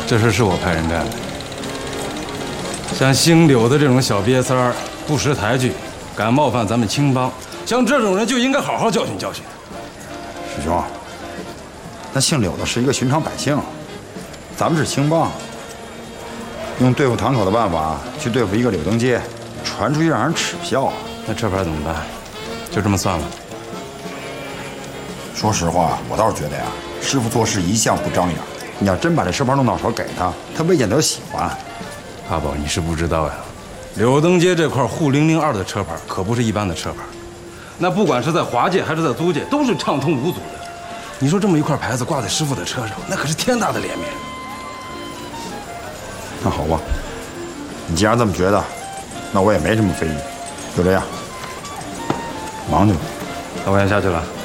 这事是我派人干的。像姓柳的这种小瘪三儿，不识抬举，敢冒犯咱们青帮，像这种人就应该好好教训教训。 师兄，那姓柳的是一个寻常百姓，咱们是青帮，用对付堂口的办法去对付一个柳登阶，传出去让人耻笑。 那这牌怎么办？就这么算了？ 说实话，我倒是觉得呀，师傅做事一向不张扬。 你要真把这车牌弄到手给他，他未见得喜欢。 阿宝，你是不知道呀，柳登街这块沪002的车牌可不是一般的车牌，那不管是在华界还是在租界，都是畅通无阻的。你说这么一块牌子挂在师傅的车上，那可是天大的脸面。 那好吧，你既然这么觉得，那我也没什么非议，就这样，忙去吧。 那我先下去了。